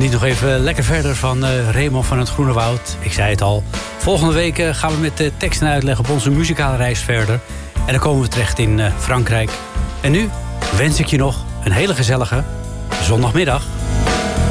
Geniet nog even lekker verder van Raymond van het Groene Woud. Ik zei het al. Volgende week gaan we met tekst en uitleg op onze muzikale reis verder. En dan komen we terecht in Frankrijk. En nu wens ik je nog een hele gezellige zondagmiddag.